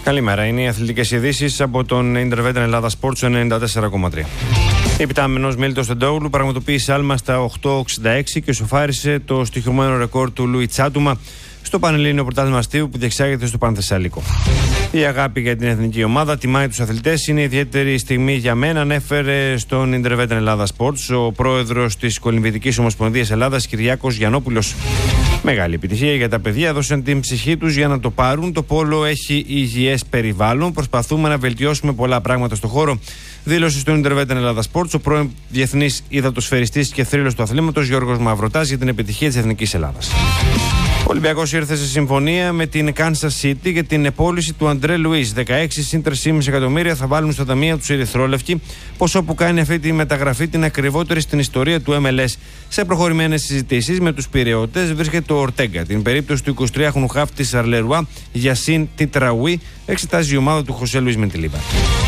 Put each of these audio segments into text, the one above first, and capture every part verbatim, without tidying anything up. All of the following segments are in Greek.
Καλημέρα. Είναι οι αθλητικές ειδήσεις από τον Intervetan Ελλάδα Sports ενενήντα τέσσερα κόμμα τρία. Επιτάμενος Μίλτος Τεντόγλου πραγματοποίησε άλμα στα οκτώ εξήντα έξι και σοφάρισε το στοιχειωμένο ρεκόρ του Λουί Τσάτουμα στο Πανελλήνιο Πρωτάθλημα Αστείου που διεξάγεται στο Πανθεσσαλικό. Η αγάπη για την εθνική ομάδα τιμάει τους αθλητές. Είναι ιδιαίτερη στιγμή για μένα, ανέφερε στον Intervetan Ελλάδα Sports ο πρόεδρος της Κολυμβητικής Ομοσπονδίας Ελλάδας, Κυριάκος Γιαννόπουλος. Μεγάλη επιτυχία για τα παιδιά, έδωσαν την ψυχή τους για να το πάρουν. Το πόλο έχει υγιές περιβάλλον. Προσπαθούμε να βελτιώσουμε πολλά πράγματα στο χώρο, δήλωσε στον Intervetan Ελλάδα Sports ο πρώην διεθνής υδατοσφαιριστής και θρύλος του αθλήματος Γιώργος Μαυροτάς για την επιτυχία της Εθνικής Ελλάδας. Ο Ολυμπιακός ήρθε σε συμφωνία με την Kansas City για την επόλυση του Αντρέ Λουίς. δεκαέξι συν τρία κόμμα πέντε εκατομμύρια θα βάλουν στα ταμεία τους ερυθρόλευκοι, ποσό που κάνει αυτή τη μεταγραφή την ακριβότερη στην ιστορία του εμ ελ ες. Σε προχωρημένες συζητήσεις με τους Πειραιώτες βρίσκεται ο Ορτέγκα. Την περίπτωση του εικοσιτριάχρονου χαφ της Αρλερουά, Γιασίν Τιτραουί, εξετάζει η ομάδα του Χωσέ Λουίς Μεντιλίβα.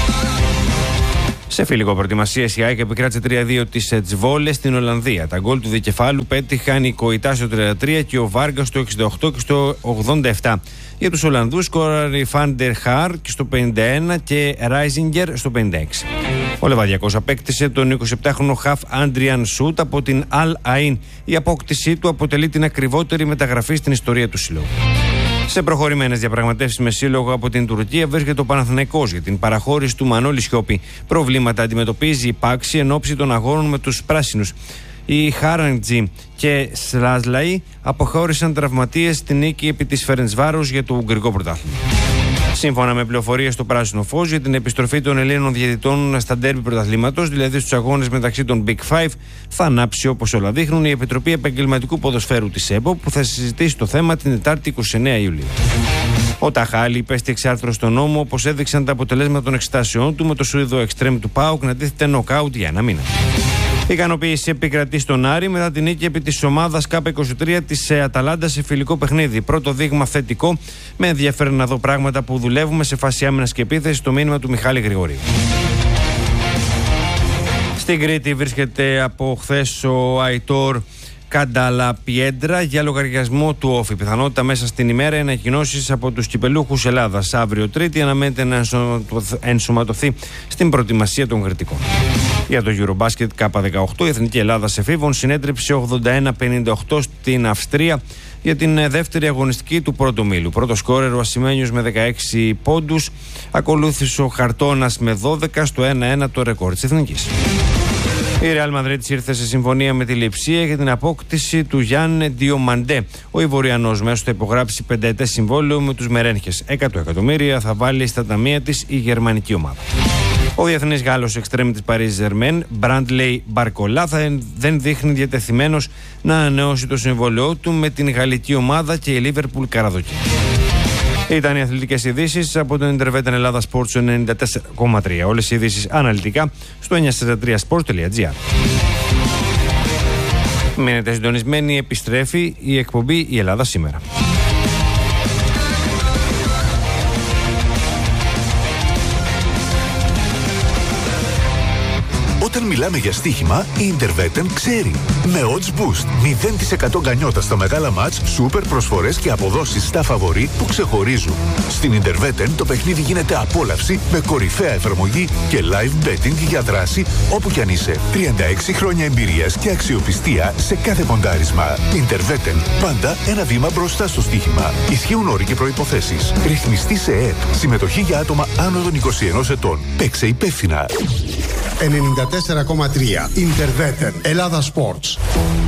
Σε φιλικό προετοιμασία η ΑΕΚ επικράτησε τρία δύο τις Τσβόλες στην Ολλανδία. Τα γκολ του δικεφάλου πέτυχαν η Κοϊτά στο τριάντα τρία και ο Βάργα στο εξήντα οκτώ και στο ογδόντα επτά. Για τους Ολλανδούς σκόραρε Φάντερ Χαρ στο πενήντα ένα και Ράιζιγκερ στο πενήντα έξι. Ο Λεβαδιακός απέκτησε τον εικοσιεπτάχρονο χαφ Άντριαν Σούτ από την Αλ Αϊν. Η απόκτησή του αποτελεί την ακριβότερη μεταγραφή στην ιστορία του συλλόγου. Σε προχωρημένες διαπραγματεύσεις με σύλλογο από την Τουρκία βρίσκεται ο Παναθηναϊκός για την παραχώρηση του Μανώλη Σιώπη. Προβλήματα αντιμετωπίζει η Πάξη εν ώψη των αγώνων με τους πράσινους. Οι Χάραντζι και Σλάσλαϊ αποχώρησαν τραυματίες στη νίκη επί της Φερεντσβάρος για το Ουγγρικό πρωτάθλημα. Σύμφωνα με πληροφορίες στο Πράσινο Φως για την επιστροφή των Ελλήνων διαιτητών στα ντέρμπι πρωταθλήματος, δηλαδή στους αγώνες μεταξύ των Big Five, θα ανάψει, όπως όλα δείχνουν, η Επιτροπή Επαγγελματικού Ποδοσφαίρου της ΕΠΟ, που θα συζητήσει το θέμα την Τετάρτη είκοσι εννέα Ιουλίου. Ο Ταχάλη υπέστη εξάρθρωση στον νόμο, όπως έδειξαν τα αποτελέσματα των εξετάσεών του, με το Σουηδό εξτρέμ του ΠΑΟΚ να τίθεται νοκάουτ για ένα μήνα. Η ικανοποίηση επικρατεί στον Άρη μετά την νίκη επί της ομάδας Κ είκοσι τρία της Αταλάντα σε φιλικό παιχνίδι. Πρώτο δείγμα θετικό, με ενδιαφέρον να δω πράγματα που δουλεύουμε σε φάση άμυνας και επίθεση, το μήνυμα του Μιχάλη Γρηγορίου. Στην Κρήτη βρίσκεται από χθες ο Αϊτόρ Κανταλαπιέντρα για λογαριασμό του Όφη. Πιθανότητα μέσα στην ημέρα οι ανακοινώσεις από τους κυπελούχους Ελλάδας. Αύριο Τρίτη αναμένεται να ενσωματωθεί στην προετοιμασία των κριτικών. Για το Eurobasket Κ δεκαοκτώ η Εθνική Ελλάδα εφήβων συνέτριψε ογδόντα ένα πενήντα οκτώ στην Αυστρία για την δεύτερη αγωνιστική του πρώτου μήλου. Πρώτο σκόρερ ο Ασημένιος με δεκαέξι πόντους, ακολούθησε ο Χαρτώνας με δώδεκα, στο ένα ένα το ρεκόρ της Εθνικής. Η Ρεάλ Μαδρίτης ήρθε σε συμφωνία με τη Λειψία για την απόκτηση του Γιάννε Διομαντέ. Ο Ιβοριανός μέσω θα υπογράψει πενταετές συμβόλαιο με τους Μερένχες. εκατό εκατομμύρια θα βάλει στα ταμεία της η γερμανική ομάδα. Ο διεθνής Γάλλος εξτρέμ της Παρίζ Ζερμέν, Μπραντλέι Μπαρκολά, δεν δείχνει διατεθειμένος να ανανεώσει το συμβόλαιό του με την γαλλική ομάδα και η Λίβερπουλ καραδοκεί. Ήταν οι αθλητικές ειδήσεις από τον Intervetan Ελλάδα Sports ενενήντα τέσσερα κόμμα τρία. Όλες οι ειδήσεις αναλυτικά στο εννιακόσια τριάντα τρία sport τελεία gr. Μείνετε συντονισμένοι, επιστρέφει η εκπομπή «Η Ελλάδα σήμερα». Όταν μιλάμε για στοίχημα, η Intervetan ξέρει. Με Odds Boost, μηδέν τοις εκατό γκανιότα στα μεγάλα μάτς, σούπερ προσφορές και αποδόσεις στα φαβορί που ξεχωρίζουν. Στην Intervetan το παιχνίδι γίνεται απόλαυση με κορυφαία εφαρμογή και live betting για δράση όπου κι αν είσαι. τριάντα έξι χρόνια εμπειρίας και αξιοπιστία σε κάθε ποντάρισμα. Intervetan, πάντα ένα βήμα μπροστά στο στοίχημα. Ισχύουν όροι και προϋποθέσεις. Ρυθμιστή σε ΕΕΠ. Συμμετοχή για άτομα άνω των είκοσι ενός ετών. Παίξε υπεύθυνα. ενενήντα τέσσερα κόμμα τρία Intervetan Ελλάδα Sports.